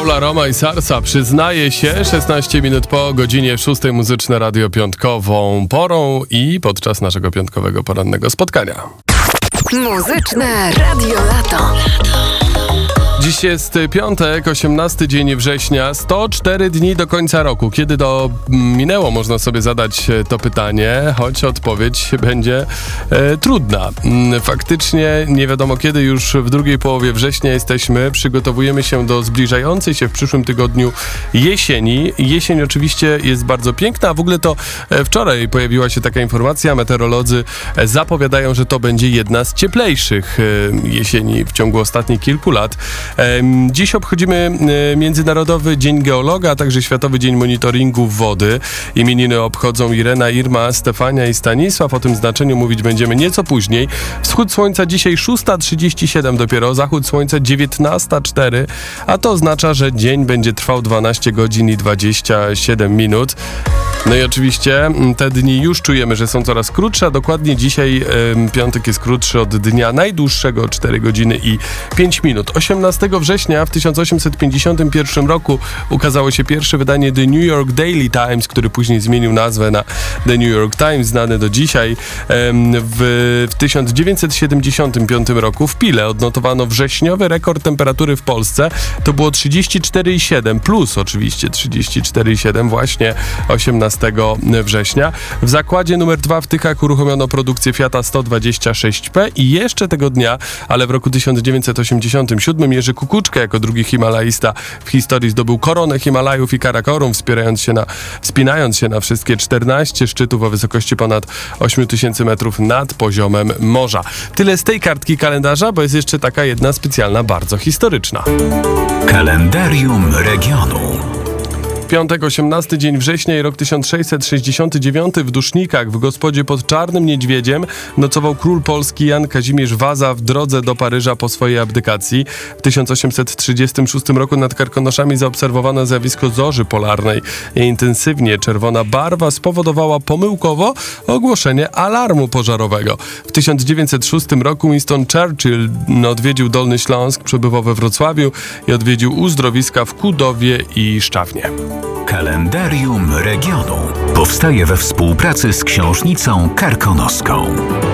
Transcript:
Paula Roma i Sarsa przyznaje się 16 minut po godzinie 6 Muzyczne Radio piątkową porą i podczas naszego piątkowego porannego spotkania. Muzyczne Radio Lato. Dziś jest piątek, 18 dzień września, 104 dni do końca roku. Kiedy to minęło, można sobie zadać to pytanie, choć odpowiedź będzie trudna. Faktycznie nie wiadomo kiedy, już w drugiej połowie września jesteśmy, przygotowujemy się do zbliżającej się w przyszłym tygodniu jesieni. Jesień oczywiście jest bardzo piękna, a w ogóle to wczoraj pojawiła się taka informacja, meteorolodzy zapowiadają, że to będzie jedna z cieplejszych jesieni w ciągu ostatnich kilku lat. Dziś obchodzimy Międzynarodowy Dzień Geologa, a także Światowy Dzień Monitoringu Wody. Imieniny obchodzą Irena, Irma, Stefania i Stanisław. O tym znaczeniu mówić będziemy nieco później. Wschód słońca dzisiaj 6:37 dopiero, zachód słońca 19:04, a to oznacza, że dzień będzie trwał 12 godzin i 27 minut. No i oczywiście te dni już czujemy, że są coraz krótsze, a dokładnie dzisiaj piątek jest krótszy od dnia najdłuższego 4 godziny i 5 minut. 18 września w 1851 roku ukazało się pierwsze wydanie The New York Daily Times, który później zmienił nazwę na The New York Times, znany do dzisiaj. W 1975 roku w Pile odnotowano wrześniowy rekord temperatury w Polsce. To było 34,7 plus oczywiście 34,7 właśnie 18 września. W zakładzie numer 2 w Tychach uruchomiono produkcję Fiata 126P i jeszcze tego dnia, ale w roku 1987 Jerzy Kukuczka jako drugi himalaista w historii zdobył koronę Himalajów i Karakorum, wspinając się na wszystkie 14 szczytów o wysokości ponad 8000 metrów nad poziomem morza. Tyle z tej kartki kalendarza, bo jest jeszcze taka jedna specjalna, bardzo historyczna. Kalendarium regionu. Piątek, 18 dzień września i rok 1669 w Dusznikach w gospodzie pod Czarnym Niedźwiedziem nocował król polski Jan Kazimierz Waza w drodze do Paryża po swojej abdykacji. W 1836 roku nad Karkonoszami zaobserwowano zjawisko zorzy polarnej. Jej intensywnie czerwona barwa spowodowała pomyłkowo ogłoszenie alarmu pożarowego. W 1906 roku Winston Churchill odwiedził Dolny Śląsk, przebywał we Wrocławiu i odwiedził uzdrowiska w Kudowie i Szczawnie. Kalendarium regionu powstaje we współpracy z Książnicą Karkonoską.